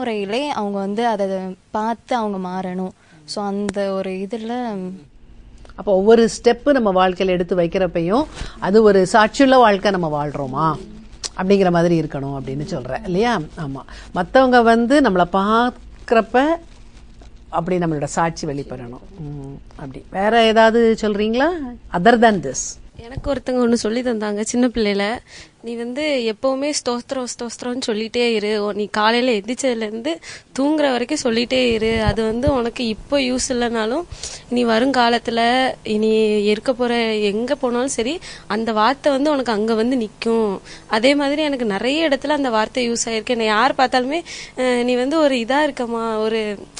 தலைமுறையிலே அவங்க வந்து அதை பார்த்து அவங்க மாறணும். ஸோ அந்த ஒரு இதில் அப்போ ஒவ்வொரு ஸ்டெப்பு நம்ம வாழ்க்கையில் எடுத்து வைக்கிறப்பையும் அது ஒரு சாட்சியுள்ள வாழ்க்கை நம்ம வாழ்கிறோமா அப்படிங்கிற மாதிரி இருக்கணும் அப்படின்னு சொல்கிறேன் இல்லையா? ஆமாம், மற்றவங்க வந்து நம்மளை பார்க்குறப்ப அப்படி நம்மளோட சாட்சி வெளிப்படணும். அப்படி வேற ஏதாவது சொல்கிறீங்களா அதர் தேன் திஸ்? எனக்கு ஒருத்தங்க ஒன்று சொல்லி தந்தாங்க சின்ன பிள்ளையில, நீ வந்து எப்பவுமே ஸ்தோத்திரம் ஸ்தோத்திரம்னு சொல்லிட்டே இரு, நீ காலையில எந்திரிச்சதுலேருந்து தூங்குற வரைக்கும் சொல்லிட்டே இரு, அது வந்து உனக்கு இப்போ யூஸ் இல்லைனாலும் இனி வருங்காலத்தில் இனி இருக்க போகிற எங்கே போனாலும் சரி அந்த வார்த்தை வந்து உனக்கு அங்கே வந்து நிற்கும். அதே மாதிரி எனக்கு நிறைய இடத்துல அந்த வார்த்தை யூஸ் ஆகிருக்கு. என்னை யார் பார்த்தாலுமே நீ வந்து ஒரு இதாக இருக்கமா, ஒரு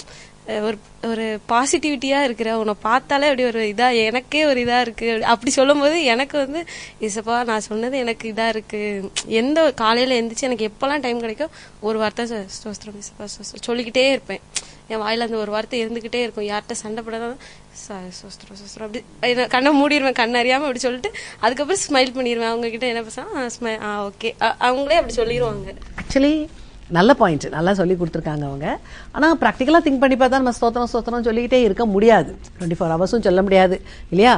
ஒரு பாசிட்டிவிட்டியா இருக்கிற, உன்னை பார்த்தாலே அப்படி ஒரு இதா எனக்கே ஒரு இதா இருக்கு அப்படி சொல்லும் போது எனக்கு வந்து இசப்பா நான் சொன்னது எனக்கு இதா இருக்கு. எந்த காலையில எந்திரிச்சு எனக்கு எப்பெல்லாம் டைம் கிடைக்கும் ஒரு வார்த்தை ஸ்தோத்திரம் இசப்பா சொல்லிக்கிட்டே இருப்பேன். என் வாயில அந்த ஒரு வார்த்தை இருந்துகிட்டே இருக்கும். யார்கிட்ட சண்டை போடாதான் சோஸ்திரம் சோஸ்திரம் அப்படி கண்ணை மூடிடுவேன், கண் அறியாம அப்படி சொல்லிட்டு அதுக்கப்புறம் ஸ்மைல் பண்ணிடுவேன். அவங்க கிட்ட என்ன பேசா ஓகே அவங்களே அப்படி சொல்லிடுவாங்க. ஆக்சுவலி நல்ல பாயிண்ட், நல்லா சொல்லி கொடுத்துருக்காங்க அவங்க. ஆனால் ப்ராக்டிக்கலாக திங்க் பண்ணி பார்த்தா நம்ம ஸ்தோத்திரம் சொல்லிக்கிட்டே இருக்க முடியாது. 24 ஹவர்ஸும் சொல்ல முடியாது இல்லையா?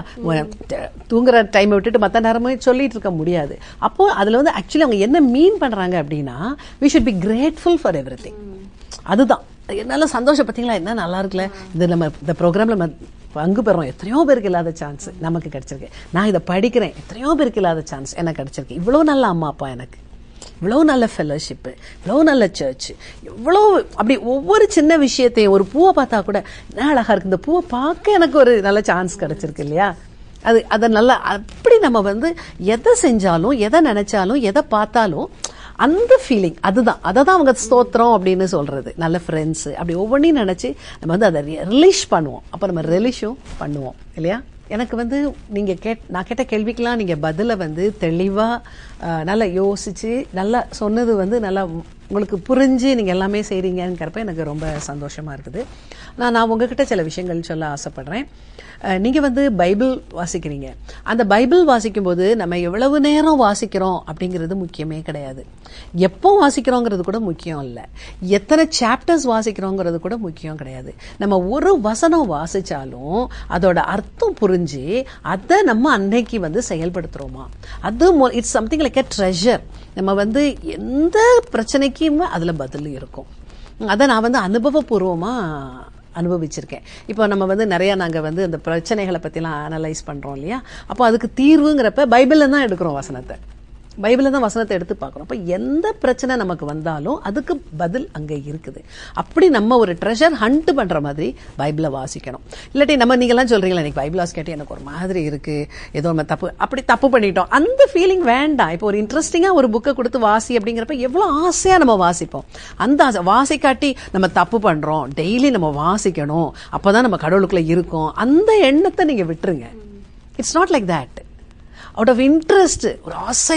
தூங்குற டைமை விட்டுட்டு மற்ற நேரமும் சொல்லிட்டு இருக்க முடியாது. அப்போது அதில் வந்து ஆக்சுவலி அவங்க என்ன மீன் பண்ணுறாங்க அப்படின்னா, we should be grateful for everything. அதுதான் என்னால் சந்தோஷம். பார்த்தீங்களா என்ன நல்லா இருக்குல்ல, இது நம்ம இந்த ப்ரோக்ராமில் நம்ம பங்கு பெறோம். எத்தனையோ பேருக்கு இல்லாத சான்ஸ் நமக்கு கிடைச்சிருக்கு. நான் இதை படிக்கிறேன், எத்தனையோ பேருக்கு இல்லாத சான்ஸ் எனக்கு கிடைச்சிருக்கு. இவ்வளோ நல்ல அம்மா அப்பா எனக்கு, இவ்வளோ நல்ல ஃபெலோஷிப்பு, இவ்வளோ நல்ல சர்ச், எவ்வளோ அப்படி ஒவ்வொரு சின்ன விஷயத்தையும் ஒரு பூவை பார்த்தா கூட என்ன அழகாக இருக்குது, இந்த பூவை பார்க்க எனக்கு ஒரு நல்ல சான்ஸ் கிடச்சிருக்கு இல்லையா? அதை நல்லா அப்படி நம்ம வந்து எதை செஞ்சாலும் எதை நினைச்சாலும் எதை பார்த்தாலும் அந்த ஃபீலிங் அதுதான், அதை தான் அவங்க ஸ்தோத்திரம் அப்படின்னு சொல்றது. நல்ல ஃப்ரெண்ட்ஸு அப்படி ஒவ்வொன்றையும் நினச்சி நம்ம வந்து அதை ரிலீஷ் பண்ணுவோம். அப்போ நம்ம ரிலீஷும் பண்ணுவோம் இல்லையா? எனக்கு வந்து நீங்கள் நான் கேட்ட கேள்விக்கெல்லாம் நீங்கள் பதிலை வந்து தெளிவாக நல்லா யோசித்து நல்லா சொன்னது வந்து நல்லா உங்களுக்கு புரிஞ்சு நீங்கள் எல்லாமே செய்கிறீங்கிறப்ப எனக்கு ரொம்ப சந்தோஷமாக இருக்குது. நான் உங்ககிட்ட சில விஷயங்கள் சொல்ல ஆசைப்படுறேன். நீங்கள் வந்து பைபிள் வாசிக்கிறீங்க. அந்த பைபிள் வாசிக்கும்போது நம்ம எவ்வளவு நேரம் வாசிக்கிறோம் அப்படிங்கிறது முக்கியமே கிடையாது. எப்போ வாசிக்கிறோங்கிறது கூட முக்கியம் இல்லை. எத்தனை சாப்டர்ஸ் வாசிக்கிறோங்கிறது கூட முக்கியம் கிடையாது. நம்ம ஒரு வசனம் வாசித்தாலும் அதோட அர்த்தம் புரிஞ்சு அதை நம்ம அன்னைக்கு வந்து செயல்படுத்துகிறோமா, அது it's something like a treasure. நம்ம வந்து எந்த பிரச்சனைக்கும் அதில் பதில் இருக்கும். அதை நான் வந்து அனுபவபூர்வமாக அனுபவிச்சிருக்கேன். இப்போ நம்ம வந்து நிறையா நாங்கள் வந்து அந்த பிரச்சனைகளை பற்றிலாம் அனலைஸ் பண்ணுறோம் இல்லையா? அப்போ அதுக்கு தீர்வுங்கிறப்ப பைபிளில் தான் எடுக்கிறோம் வசனத்தை, பைபிளில் தான் வசனத்தை எடுத்து பார்க்குறோம். அப்போ எந்த பிரச்சனை நமக்கு வந்தாலும் அதுக்கு பதில் அங்கே இருக்குது. அப்படி நம்ம ஒரு ட்ரெஷர் ஹண்ட் பண்ணுற மாதிரி பைபிளை வாசிக்கணும். இல்லாட்டி நீங்கள்லாம் சொல்கிறீங்களா எனக்கு பைபிள் வாசிக்காட்டி எனக்கு ஒரு மாதிரி இருக்குது, ஏதோ நம்ம தப்பு பண்ணிட்டோம், அந்த ஃபீலிங் வேண்டாம். இப்போ ஒரு இன்ட்ரெஸ்டிங்காக ஒரு புக்கை கொடுத்து வாசி அப்படிங்கிறப்ப எவ்வளோ ஆசையாக நம்ம வாசிப்போம். அந்த ஆசை வாசிக்காட்டி நம்ம தப்பு பண்ணுறோம், டெய்லி நம்ம வாசிக்கணும், அப்போ தான் நம்ம கடவுளுக்குள்ளே இருக்கோம், அந்த எண்ணத்தை நீங்கள் விட்டுருங்க. It's not like that. Out of interest ஒரு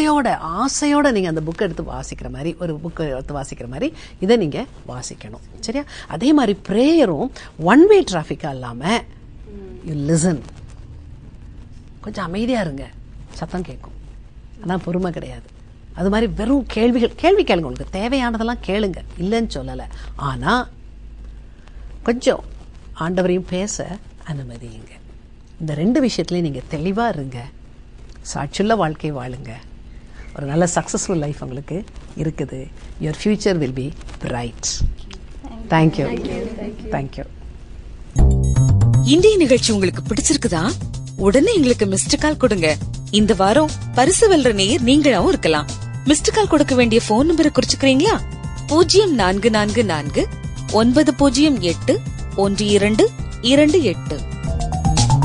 ஆசையோட நீங்கள் அந்த புக்கை எடுத்து வாசிக்கிற மாதிரி, ஒரு புக்கை எடுத்து வாசிக்கிற மாதிரி இதை நீங்கள் வாசிக்கணும். சரியா? அதே மாதிரி ப்ரேயரும் ஒன் வே டிராஃபிக்காக இல்லாமல் யூ லிசன். கொஞ்சம் அமைதியாக இருங்க, சத்தம் கேட்கும் ஆனால் பொறுமை கிடையாது. அது மாதிரி வெறும் கேள்வி கேளுங்க, உங்களுக்கு தேவையானதெல்லாம் கேளுங்க, இல்லைன்னு சொல்லலை. ஆனால் கொஞ்சம் ஆண்டவரையும் பேச அனுமதியுங்க. இந்த 2 விஷயத்துலையும் நீங்கள் தெளிவாக இருங்க. சாட்சியுள்ள வாழ்க்கை வாழுங்க. ஒரு நல்ல சக்ஸஸ்ஃபுல் லைஃப் உங்களுக்கு இருக்குது. Your future will be bright. Thank you. Thank you. இன்றைய நிகழ்ச்சி உங்களுக்கு பிடிச்சிருக்குதா? உடனே எங்களுக்கு மிஸ்டு கால் கொடுங்க. இந்த வாரம் பரிசு வெல்ற நேயர் நீங்களாவும் இருக்கலாம். மிஸ்டு கால் கொடுக்க வேண்டிய போன் நம்பரை குறிச்சுக்கிறீங்களா? 0444 908 1228.